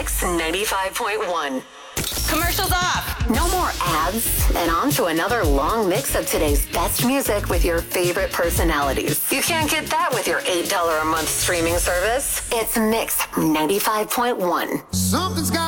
Mix 95.1. Commercials off. No more ads, and on to another long mix of today's best music with your favorite personalities. You can't get that with your $8 a month streaming service. It's Mix 95.1. Something's got